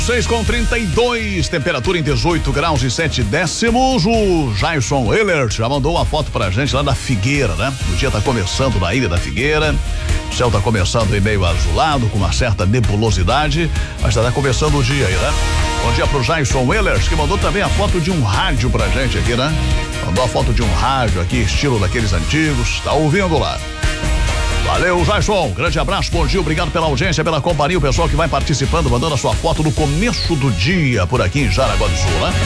6:32, temperatura em 18 graus e 7 décimos. O Jason Ehlert já mandou uma foto pra gente lá da Figueira, né? O dia tá começando na Ilha da Figueira. O céu tá começando em meio azulado, com uma certa nebulosidade, mas tá começando o dia aí, né? Bom dia pro Jason Ehlert, que mandou também a foto de um rádio pra gente aqui, né? Mandou a foto de um rádio aqui, estilo daqueles antigos. Tá ouvindo lá? Valeu, Jason. Grande abraço, bom dia, obrigado pela audiência, pela companhia, o pessoal que vai participando, mandando a sua foto no começo do dia por aqui em Jaraguá do Sul, né?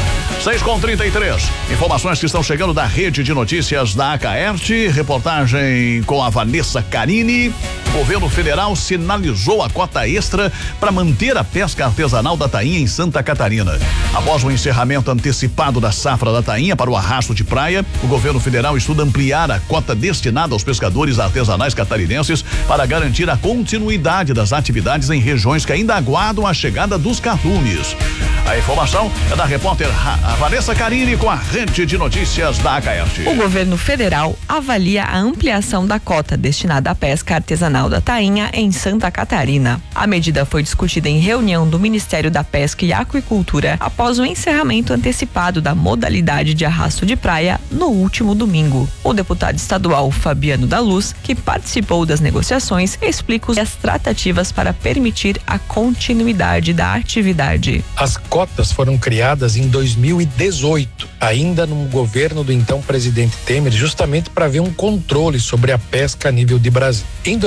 6:33. Informações que estão chegando da rede de notícias da Acaerte, reportagem com a Vanessa Carini. O governo federal sinalizou a cota extra para manter a pesca artesanal da tainha em Santa Catarina. Após o encerramento antecipado da safra da tainha para o arrasto de praia, o governo federal estuda ampliar a cota destinada aos pescadores artesanais catarinenses para garantir a continuidade das atividades em regiões que ainda aguardam a chegada dos cardumes. A informação é da repórter a Vanessa Carini com a rede de notícias da Acaerte. O governo federal avalia a ampliação da cota destinada à pesca artesanal da tainha em Santa Catarina. A medida foi discutida em reunião do Ministério da Pesca e Aquicultura após o encerramento antecipado da modalidade de arrasto de praia no último domingo. O deputado estadual Fabiano da Luz, que participou das negociações, explica as tratativas para permitir a continuidade da atividade. As cotas foram criadas em 2018, ainda no governo do então presidente Temer, justamente para haver um controle sobre a pesca a nível de Brasil. Em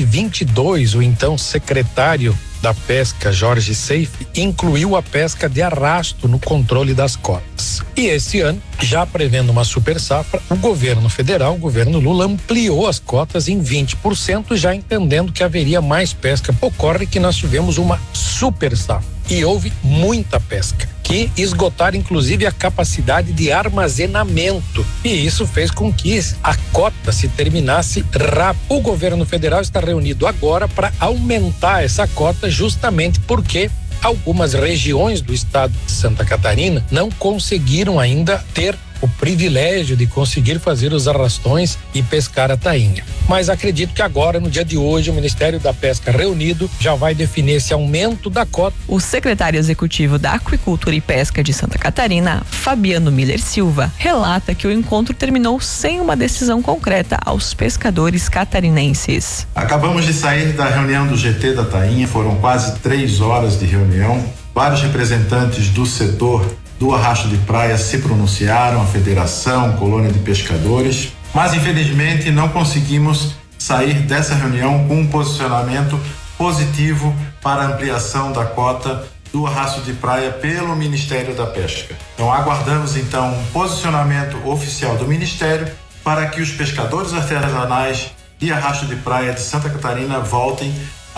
2022, o então secretário da Pesca, Jorge Seife, incluiu a pesca de arrasto no controle das cotas. E esse ano, já prevendo uma super safra, o governo federal, o governo Lula, ampliou as cotas em 20%, já entendendo que haveria mais pesca. Ocorre que nós tivemos uma super safra e houve muita pesca, que esgotaram inclusive a capacidade de armazenamento, e isso fez com que a cota se terminasse rápido. O governo federal está reunido agora para aumentar essa cota, justamente porque algumas regiões do estado de Santa Catarina não conseguiram ainda ter o privilégio de conseguir fazer os arrastões e pescar a tainha. Mas acredito que agora, no dia de hoje, o Ministério da Pesca reunido já vai definir esse aumento da cota. O secretário executivo da Aquicultura e Pesca de Santa Catarina, Fabiano Miller Silva, relata que o encontro terminou sem uma decisão concreta aos pescadores catarinenses. Acabamos de sair da reunião do GT da tainha, foram quase 3 horas de reunião. Vários representantes do setor do arrasto de praia se pronunciaram, a Federação, Colônia de Pescadores, mas infelizmente não conseguimos sair dessa reunião com um posicionamento positivo para a ampliação da cota do arrasto de praia pelo Ministério da Pesca. Então aguardamos então um posicionamento oficial do Ministério para que os pescadores artesanais de arrasto de praia de Santa Catarina voltem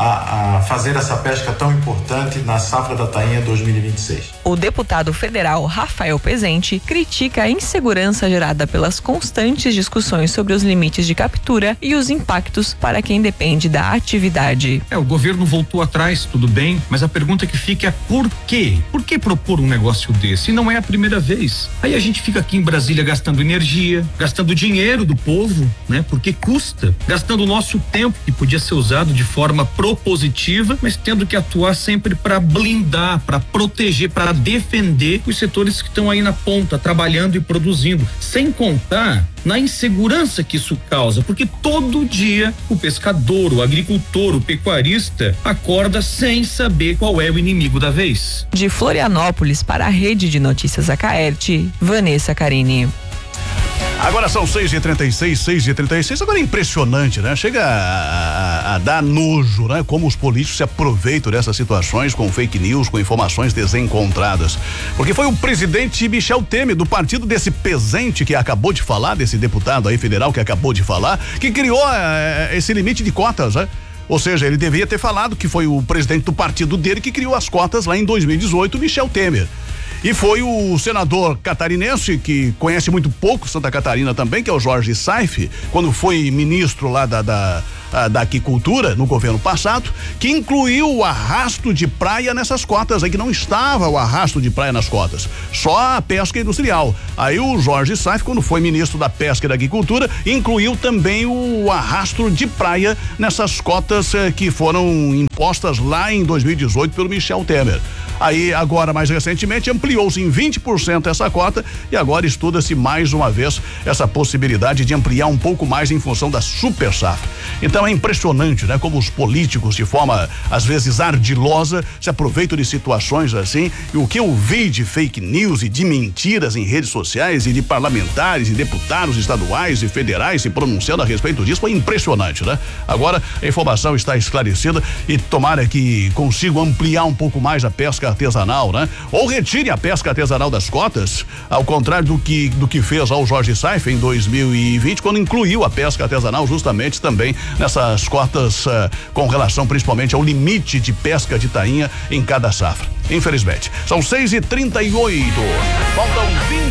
a fazer essa pesca tão importante na safra da tainha 2026. O deputado federal Rafael Pezente critica a insegurança gerada pelas constantes discussões sobre os limites de captura e os impactos para quem depende da atividade. O governo voltou atrás, tudo bem, mas a pergunta que fica é por quê? Por que propor um negócio desse? Não é a primeira vez. Aí a gente fica aqui em Brasília gastando energia, gastando dinheiro do povo, né? Porque custa, gastando o nosso tempo que podia ser usado de forma propositiva, mas tendo que atuar sempre para blindar, para proteger, para defender os setores que estão aí na ponta, trabalhando e produzindo, sem contar na insegurança que isso causa, porque todo dia o pescador, o agricultor, o pecuarista acorda sem saber qual é o inimigo da vez. De Florianópolis para a Rede de Notícias Acaerte, Vanessa Carini. Agora são 6h36, 6h36. Agora é impressionante, né? Chega a dar nojo, né? Como os políticos se aproveitam dessas situações com fake news, com informações desencontradas. Porque foi o presidente Michel Temer, do partido desse pesente que acabou de falar, desse deputado aí federal que acabou de falar, que criou esse limite de cotas, né? Ou seja, ele devia ter falado que foi o presidente do partido dele que criou as cotas lá em 2018, Michel Temer. E foi o senador catarinense, que conhece muito pouco Santa Catarina também, que é o Jorge Seife, quando foi ministro lá da Aquicultura no governo passado, que incluiu o arrasto de praia nessas cotas, aí que não estava o arrasto de praia nas cotas, só a pesca industrial. Aí o Jorge Seife, quando foi ministro da Pesca e da Agricultura, incluiu também o arrasto de praia nessas cotas que foram impostas lá em 2018 pelo Michel Temer. Aí agora, mais recentemente, ampliou-se em 20% essa cota e agora estuda-se mais uma vez essa possibilidade de ampliar um pouco mais em função da super safra. Então é impressionante, né? Como os políticos, de forma às vezes ardilosa, se aproveitam de situações assim. E o que eu vi de fake news e de mentiras em redes sociais e de parlamentares e deputados estaduais e federais se pronunciando a respeito disso foi impressionante, né? Agora a informação está esclarecida e tomara que consigam ampliar um pouco mais a pesca artesanal, né? Ou retire a pesca artesanal das cotas, ao contrário do que fez o Jorge Saif em 2020, quando incluiu a pesca artesanal justamente também nessas cotas com relação principalmente ao limite de pesca de tainha em cada safra. Infelizmente. São 6h38. Faltam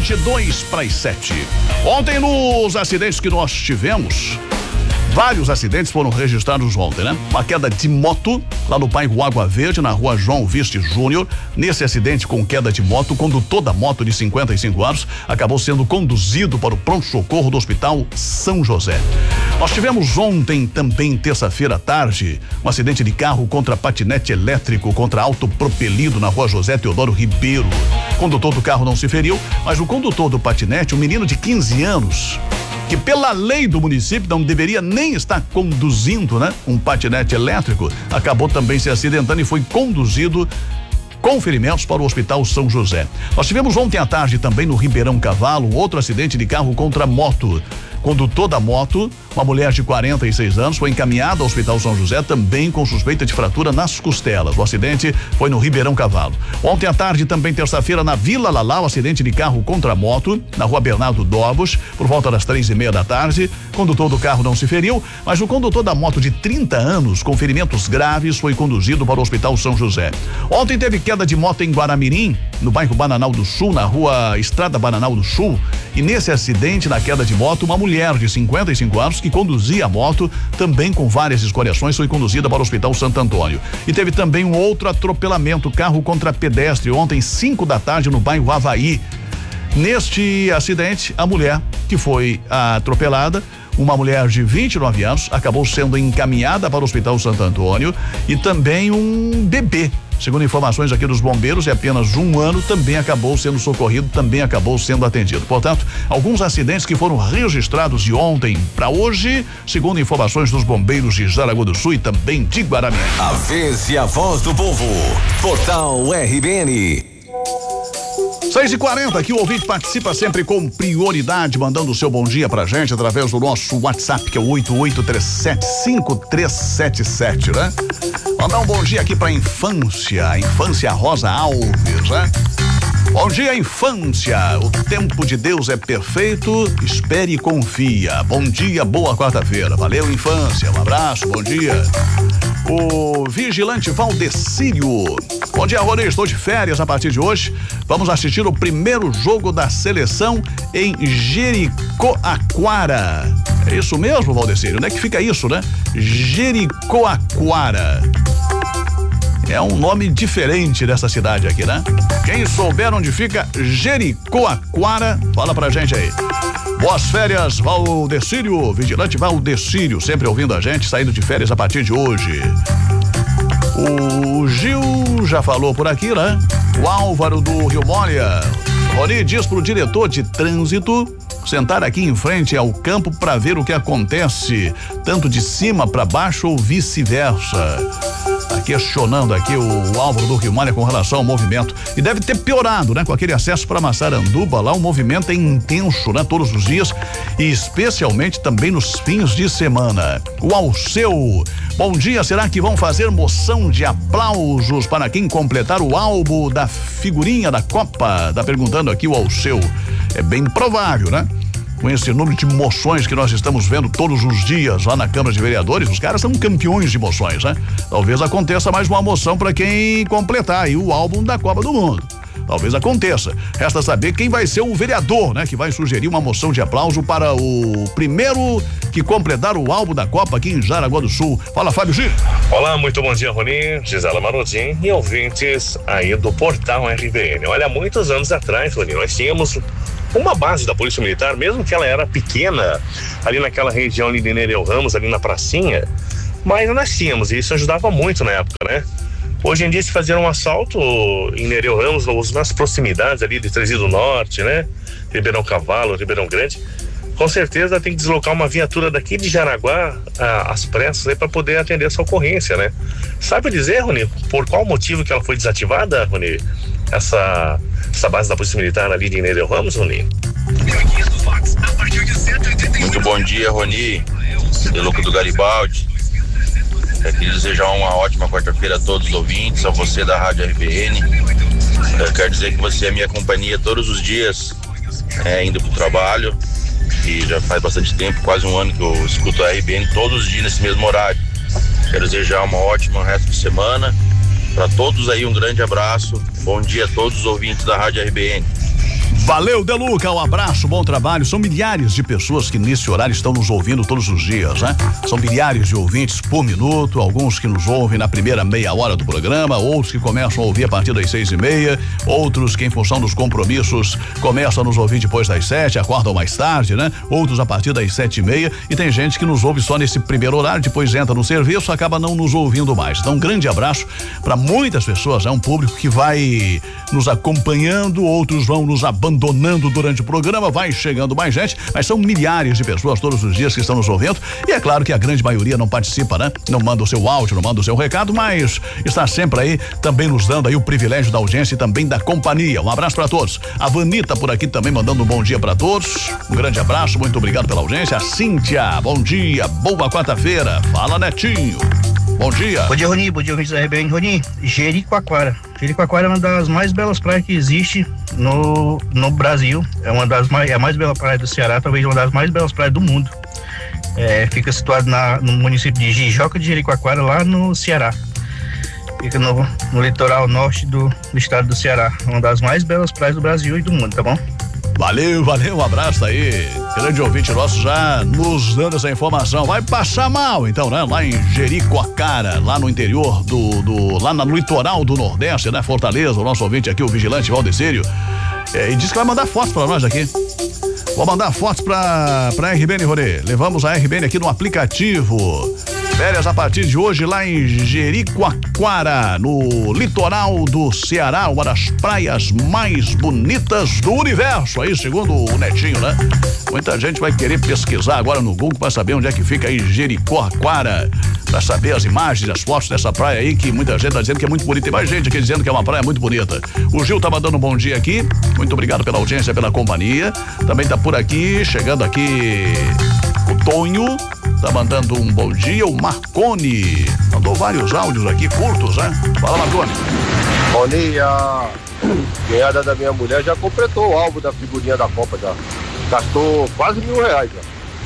22 para as 7. Ontem, nos acidentes que nós tivemos, vários acidentes foram registrados ontem, né? Uma queda de moto lá no bairro Água Verde, na rua João Viste Júnior. Nesse acidente com queda de moto, o condutor da moto de 55 anos acabou sendo conduzido para o pronto-socorro do Hospital São José. Nós tivemos ontem, também terça-feira à tarde, um acidente de carro contra patinete elétrico, contra autopropelido na rua José Teodoro Ribeiro. O condutor do carro não se feriu, mas o condutor do patinete, um menino de 15 anos, que pela lei do município não deveria nem estar conduzindo, né? Um patinete elétrico, acabou também se acidentando e foi conduzido com ferimentos para o Hospital São José. Nós tivemos ontem à tarde também no Ribeirão Cavalo outro acidente de carro contra moto. Condutor da moto, uma mulher de 46 anos, foi encaminhada ao Hospital São José também com suspeita de fratura nas costelas. O acidente foi no Ribeirão Cavalo. Ontem à tarde, também terça-feira, na Vila Lalá, o acidente de carro contra moto, na rua Bernardo Dobos, por volta das 3:30 da tarde. O condutor do carro não se feriu, mas o condutor da moto de 30 anos, com ferimentos graves, foi conduzido para o Hospital São José. Ontem teve queda de moto em Guaramirim, no bairro Bananal do Sul, na rua Estrada Bananal do Sul, e nesse acidente, na queda de moto, uma mulher de 55 anos que conduzia a moto, também com várias escoriações, foi conduzida para o Hospital Santo Antônio. E teve também um outro atropelamento, carro contra pedestre, ontem 5 da tarde no bairro Havaí. Neste acidente, a mulher que foi atropelada, uma mulher de 29 anos, acabou sendo encaminhada para o Hospital Santo Antônio, e também um bebê, segundo informações aqui dos bombeiros, de apenas 1 ano, também acabou sendo socorrido, também acabou sendo atendido. Portanto, alguns acidentes que foram registrados de ontem para hoje, segundo informações dos bombeiros de Jaraguá do Sul e também de Guaramirim. A vez e a voz do povo. Portal RBN. 6h40, aqui o ouvinte participa sempre com prioridade, mandando o seu bom dia pra gente através do nosso WhatsApp, que é o 88375377, né? Mandar um bom dia aqui pra Infância Rosa Alves, né? Bom dia, infância. O tempo de Deus é perfeito, espere e confia. Bom dia, boa quarta-feira. Valeu, infância. Um abraço, bom dia. O vigilante Valdecírio. Bom dia, Rony. Estou de férias a partir de hoje. Vamos assistir o primeiro jogo da seleção em Jericoacoara. É isso mesmo, Valdecírio? Onde é que fica isso, né? Jericoacoara. É um nome diferente dessa cidade aqui, né? Quem souber onde fica Jericoacoara, fala pra gente aí. Boas férias, Valdecírio, vigilante Valdecírio, sempre ouvindo a gente, saindo de férias a partir de hoje. O Gil já falou por aqui, né? O Álvaro do Rio Molha. Rony diz pro diretor de trânsito sentar aqui em frente ao campo para ver o que acontece, tanto de cima para baixo ou vice-versa. Tá questionando aqui o Álvaro do Rio Molha com relação ao movimento. E deve ter piorado, né? Com aquele acesso para Massaranduba, lá o movimento é intenso, né? Todos os dias e especialmente também nos fins de semana. O Alceu, bom dia, será que vão fazer moção de aplausos para quem completar o álbum da figurinha da Copa? Tá perguntando aqui o Alceu. É bem provável, né? Com esse número de moções que nós estamos vendo todos os dias lá na Câmara de Vereadores, os caras são campeões de moções, né? Talvez aconteça mais uma moção para quem completar aí o álbum da Copa do Mundo. Talvez aconteça. Resta saber quem vai ser o vereador, né? Que vai sugerir uma moção de aplauso para o primeiro que completar o álbum da Copa aqui em Jaraguá do Sul. Fala, Fábio G. Olá, muito bom dia, Rony, Gisela Marodim e ouvintes aí do Portal RBN. Olha, há muitos anos atrás, Rony, nós tínhamos uma base da Polícia Militar, mesmo que ela era pequena, ali naquela região ali de Nereu Ramos, ali na pracinha, mas nós tínhamos, e isso ajudava muito na época, né? Hoje em dia, se fazer um assalto em Nereu Ramos, nas proximidades ali de Três do Norte, né? Ribeirão Cavalo, Ribeirão Grande, com certeza tem que deslocar uma viatura daqui de Jaraguá às pressas aí para poder atender essa ocorrência, né? Sabe dizer, Rony, por qual motivo que ela foi desativada, Rony? Essa base da Polícia Militar ali de Nereu Ramos, Rony? Muito bom dia, Rony, Deluco do Garibaldi. Eu queria desejar uma ótima quarta-feira a todos os ouvintes, a você da Rádio RBN. Eu quero dizer que você é minha companhia todos os dias, indo pro trabalho, e já faz bastante tempo, quase um ano que eu escuto a RBN todos os dias nesse mesmo horário. Quero desejar uma ótima resto de semana para todos aí, um grande abraço, bom dia a todos os ouvintes da Rádio RBN. Valeu, Deluca, um abraço, bom trabalho. São milhares de pessoas que nesse horário estão nos ouvindo todos os dias, né? São milhares de ouvintes por minuto, alguns que nos ouvem na primeira meia hora do programa, outros que começam a ouvir a partir das 6:30, outros que em função dos compromissos começam a nos ouvir depois das 7, acordam mais tarde, né? Outros a partir das 7:30, e tem gente que nos ouve só nesse primeiro horário, depois entra no serviço, acaba não nos ouvindo mais. Então, um grande abraço para muitas pessoas, é um público que vai nos acompanhando, outros vão nos abandonando durante o programa, vai chegando mais gente, mas são milhares de pessoas todos os dias que estão nos ouvindo, e é claro que a grande maioria não participa, né? Não manda o seu áudio, não manda o seu recado, mas está sempre aí, também nos dando aí o privilégio da audiência e também da companhia. Um abraço para todos. A Vanita por aqui também mandando um bom dia para todos. Um grande abraço, muito obrigado pela audiência. A Cíntia, bom dia, boa quarta-feira. Fala, Netinho. Bom dia. Bom dia, Rony. Bom dia, ouvintes da RBN. Rony, Jericoacoara. Jericoacoara é uma das mais belas praias que existe no Brasil. É a mais bela praia do Ceará, talvez uma das mais belas praias do mundo. Fica situado no município de Jijoca de Jericoacoara, lá no Ceará. Fica no litoral norte do estado do Ceará. Uma das mais belas praias do Brasil e do mundo, tá bom? Valeu, um abraço aí, grande ouvinte nosso já nos dando essa informação. Vai passar mal então, né? Lá em Jericoacoara, lá no interior lá no litoral do Nordeste, né? Fortaleza, o nosso ouvinte aqui, o vigilante Valdecírio, e disse que vai mandar fotos pra nós aqui. Vou mandar fotos pra RBN, Rony. Levamos a RBN aqui no aplicativo. Férias a partir de hoje lá em Jericoacoara, no litoral do Ceará, uma das praias mais bonitas do universo, aí segundo o Netinho, né? Muita gente vai querer pesquisar agora no Google para saber onde é que fica aí Jericoacoara, para saber as imagens, as fotos dessa praia aí, que muita gente tá dizendo que é muito bonita. Tem mais gente aqui dizendo que é uma praia muito bonita. O Gil tá mandando um bom dia aqui, muito obrigado pela audiência, pela companhia. Também tá por aqui, chegando aqui o Tonho, tá mandando um bom dia. O Marconi mandou vários áudios aqui, curtos, né? Fala, Marconi. Rony, a cunhada da minha mulher já completou o álbum da figurinha da Copa, já gastou quase R$1.000 já.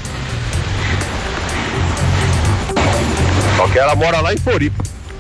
Só que ela mora lá em Floripa.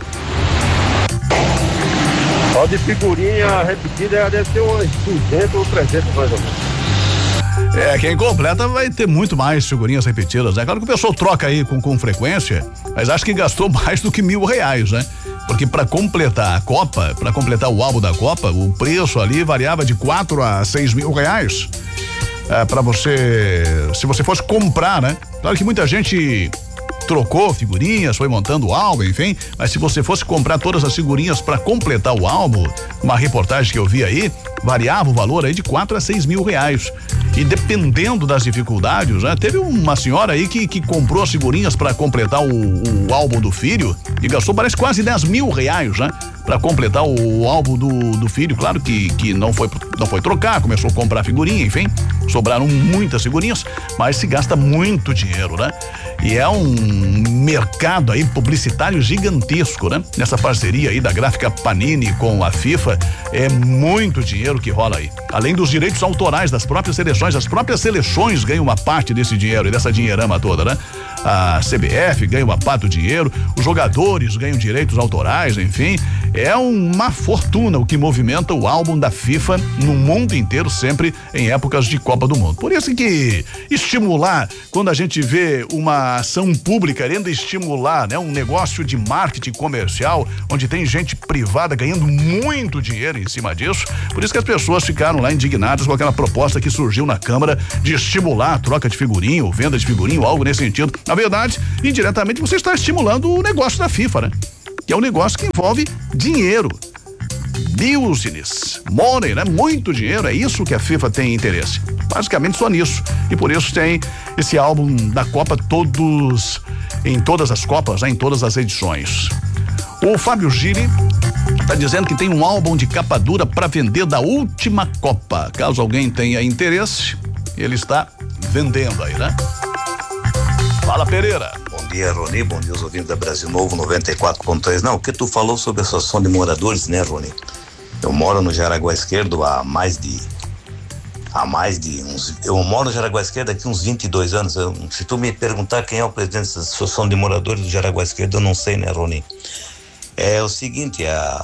Só de figurinha repetida deve ter uns 200 ou 300 mais ou menos. Quem completa vai ter muito mais figurinhas repetidas, né? Claro que o pessoal troca aí com frequência, mas acho que gastou mais do que R$1.000, né? Porque para completar a Copa, para completar o álbum da Copa, o preço ali variava de R$4.000 a R$6.000. Para você, se você fosse comprar, né? Claro que muita gente trocou figurinhas, foi montando o álbum, enfim, mas se você fosse comprar todas as figurinhas para completar o álbum, uma reportagem que eu vi aí, variava o valor aí de R$4.000 a R$6.000. E dependendo das dificuldades, né? Teve uma senhora aí que comprou as figurinhas para completar o álbum do filho e gastou, parece, quase R$10.000, né? Para completar o álbum do filho. Claro que não foi trocar, começou a comprar figurinha, enfim, sobraram muitas figurinhas, mas se gasta muito dinheiro, né? E é um mercado aí publicitário gigantesco, né? Nessa parceria aí da gráfica Panini com a FIFA, é muito dinheiro que rola aí. Além dos direitos autorais das próprias seleções, as próprias seleções ganham uma parte desse dinheiro e dessa dinheirama toda, né? A CBF ganha uma parte do dinheiro, os jogadores ganham direitos autorais, enfim, é uma fortuna o que movimenta o álbum da FIFA no mundo inteiro, sempre em épocas de Copa do Mundo. Por isso que estimular, quando a gente vê uma ação pública querendo estimular, né, um negócio de marketing comercial, onde tem gente privada ganhando muito dinheiro em cima disso, por isso que as pessoas ficaram lá indignadas com aquela proposta que surgiu na Câmara de estimular a troca de figurinha ou venda de figurinha, algo nesse sentido. Na verdade, indiretamente você está estimulando o negócio da FIFA, né? que é um negócio que envolve dinheiro. Business, money, né? Muito dinheiro, é isso que a FIFA tem interesse. Basicamente só nisso. E por isso tem esse álbum da Copa em todas as Copas, né? Em todas as edições. O Fábio Gili tá dizendo que tem um álbum de capa dura para vender da última Copa. Caso alguém tenha interesse, ele está vendendo aí, né? Fala, Pereira. Bom dia, Rony. Bom dia, os ouvintes da Brasil Novo 94.3. Não, o que tu falou sobre a associação de moradores, né, Rony? Eu moro no Jaraguá Esquerdo eu moro no Jaraguá Esquerdo aqui uns 22 anos. Se tu me perguntar quem é o presidente da associação de moradores do Jaraguá Esquerdo, eu não sei, né, Rony? É o seguinte,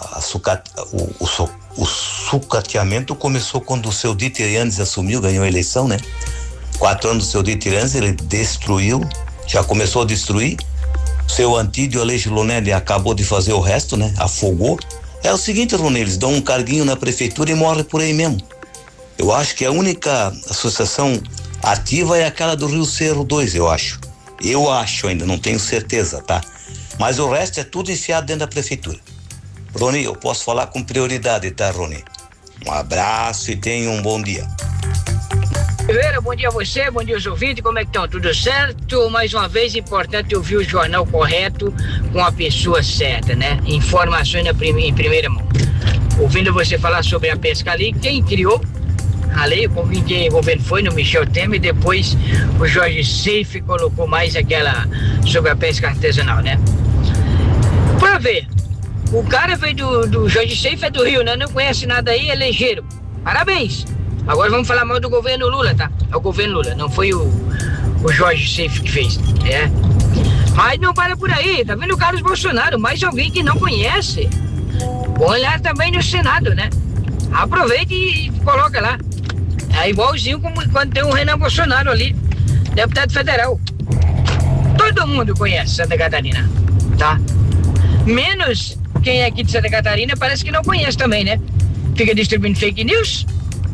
o sucateamento começou quando o seu Dieter Yandes assumiu, ganhou a eleição, né? 4 anos do seu Dieter Yandes, ele destruiu, já começou a destruir. Seu Antídio Aleixo Lonelli acabou de fazer o resto, né? Afogou. É o seguinte, Rony, eles dão um carguinho na prefeitura e morrem por aí mesmo. Eu acho que a única associação ativa é aquela do Rio Cerro 2, eu acho. Eu acho ainda, não tenho certeza, tá? Mas o resto é tudo enfiado dentro da prefeitura. Rony, eu posso falar com prioridade, tá, Rony? Um abraço e tenha um bom dia. Oliveira, bom dia a você, bom dia aos ouvintes, como é que estão? Tudo certo? Mais uma vez, importante ouvir o jornal correto com a pessoa certa, né? Informações em primeira mão. Ouvindo você falar sobre a pesca ali, quem criou a lei, quem o governo foi no Michel Temer, e depois o Jorge Seife colocou mais aquela sobre a pesca artesanal, né? Pra ver, o cara veio do Jorge Seife, é do Rio, né? Não conhece nada aí, é ligeiro. Parabéns! Agora vamos falar mal do governo Lula, tá? É o governo Lula, não foi o Jorge Seife que fez, é. Mas não para por aí, tá vendo o Carlos Bolsonaro, mais alguém que não conhece. Põe lá também no Senado, né? Aproveite e coloca lá. É igualzinho como quando tem o Renan Bolsonaro ali, deputado federal. Todo mundo conhece Santa Catarina, tá? Menos quem é aqui de Santa Catarina parece que não conhece também, né? Fica distribuindo fake news.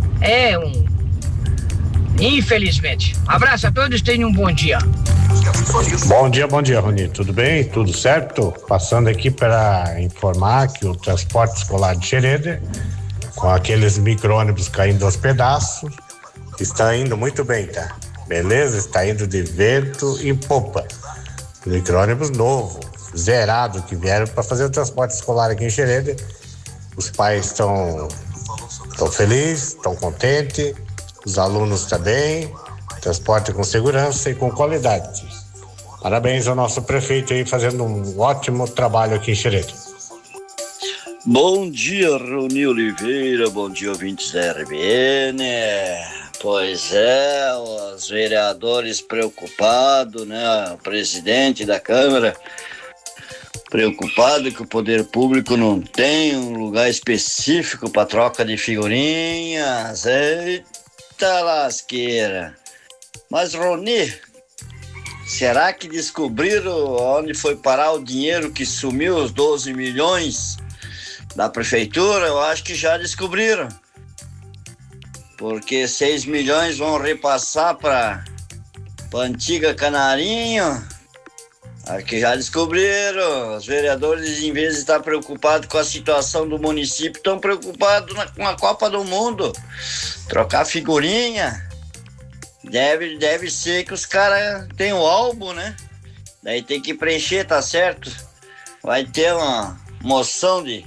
Infelizmente. Abraço a todos, tenham um bom dia. Bom dia, Rony. Tudo bem? Tudo certo? Passando aqui para informar que o transporte escolar de Xereder, com aqueles micro-ônibus caindo aos pedaços, está indo muito bem, tá? Beleza? Está indo de vento e popa. Micro-ônibus novo, zerado, que vieram para fazer o transporte escolar aqui em Xereder. Os pais estão felizes, estão contentes, os alunos também, transporte com segurança e com qualidade. Parabéns ao nosso prefeito aí, fazendo um ótimo trabalho aqui em Xereder. Bom dia, Rony Oliveira, bom dia, ouvintes da RBN. Pois é, os vereadores preocupados, né, o presidente da Câmara preocupado que o poder público não tem um lugar específico para troca de figurinhas. Eita lasqueira. Mas, Rony, será que descobriram onde foi parar o dinheiro que sumiu, os 12 milhões da prefeitura? Eu acho que já descobriram. Porque 6 milhões vão repassar para antiga Canarinho. Aqui já descobriram. Os vereadores, em vez de estar preocupados com a situação do município, estão preocupados com a Copa do Mundo. Trocar figurinha. Deve ser que os caras têm o álbum, né? Daí tem que preencher, tá certo? Vai ter uma moção de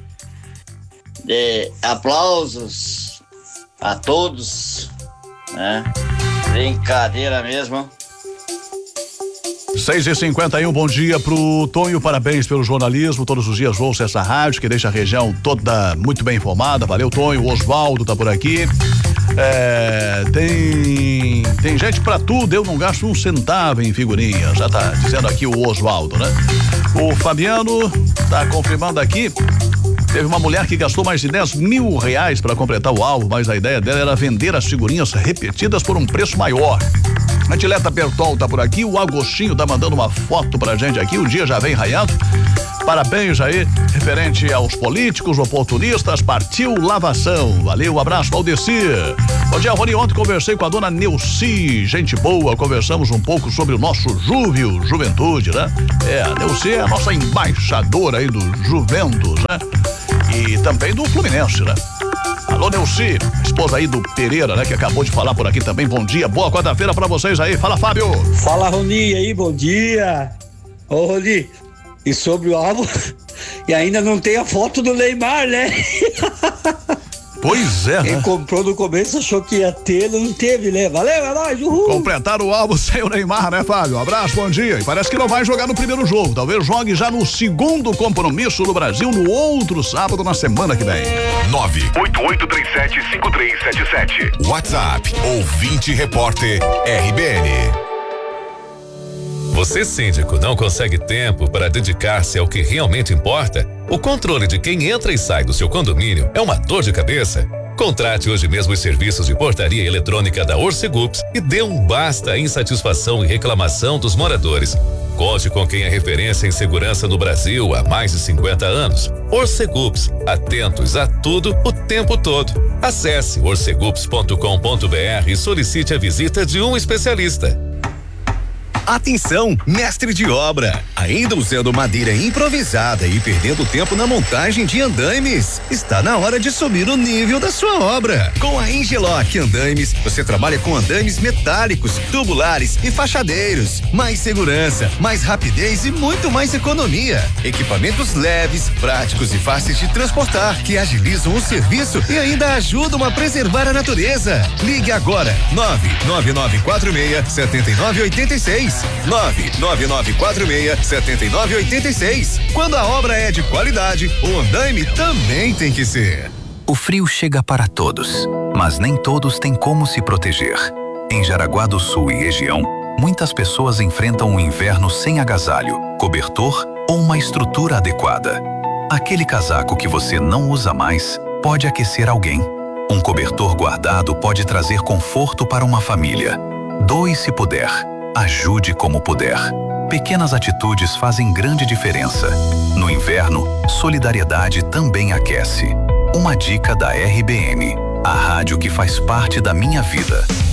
aplausos a todos, né? Brincadeira mesmo. 6h51, bom dia pro Tonho, parabéns pelo jornalismo, todos os dias ouço essa rádio que deixa a região toda muito bem informada, valeu Tonho, o Osvaldo tá por aqui, tem gente pra tudo, eu não gasto um centavo em figurinha, já tá dizendo aqui o Osvaldo, né? O Fabiano tá confirmando aqui, teve uma mulher que gastou mais de 10 mil reais para completar o álbum, mas a ideia dela era vender as figurinhas repetidas por um preço maior. A Dileta Bertol tá por aqui, o Agostinho tá mandando uma foto pra gente aqui, o dia já vem raiado. Parabéns aí, referente aos políticos oportunistas, partiu lavação. Valeu, um abraço, Valdeci. Bom dia, Rony. Ontem conversei com a dona Neuci, gente boa, conversamos um pouco sobre o nosso Juventude, né? A Neuci é a nossa embaixadora aí do Juventus, né? E também do Fluminense, né? Alô, Neuci, esposa aí do Pereira, né? Que acabou de falar por aqui também. Bom dia, boa quarta-feira pra vocês aí. Fala, Fábio. Fala, Rony, aí, bom dia. Ô, Rony, e sobre o álbum, e ainda não tem a foto do Neymar, né? Pois é, quem né? comprou no começo achou que ia ter, não teve, né? Valeu, é nóis, uhul! Completaram o álbum sem o Neymar, né, Fábio? Abraço, bom dia. E parece que não vai jogar no primeiro jogo, talvez jogue já no segundo compromisso no Brasil, no outro sábado, na semana que vem. 988375377. WhatsApp, ouvinte repórter RBN. Você, síndico, não consegue tempo para dedicar-se ao que realmente importa? O controle de quem entra e sai do seu condomínio é uma dor de cabeça? Contrate hoje mesmo os serviços de portaria eletrônica da Orcegups e dê um basta à insatisfação e reclamação dos moradores. Conte com quem é referência em segurança no Brasil há mais de 50 anos. Orcegups, atentos a tudo o tempo todo. Acesse orcegups.com.br e solicite a visita de um especialista. Atenção, mestre de obra, ainda usando madeira improvisada e perdendo tempo na montagem de andaimes? Está na hora de subir o nível da sua obra. Com a Engeloc Andaimes, você trabalha com andaimes metálicos, tubulares e fachadeiros. Mais segurança, mais rapidez e muito mais economia. Equipamentos leves, práticos e fáceis de transportar, que agilizam o serviço e ainda ajudam a preservar a natureza. Ligue agora, 99946-7986. 99946-7986. Quando a obra é de qualidade, o andaime também tem que ser. O frio chega para todos, mas nem todos têm como se proteger. Em Jaraguá do Sul e região, muitas pessoas enfrentam o inverno sem agasalho, cobertor ou uma estrutura adequada. Aquele casaco que você não usa mais pode aquecer alguém. Um cobertor guardado pode trazer conforto para uma família. Doe se puder. Ajude como puder. Pequenas atitudes fazem grande diferença. No inverno, solidariedade também aquece. Uma dica da RBN, a rádio que faz parte da minha vida.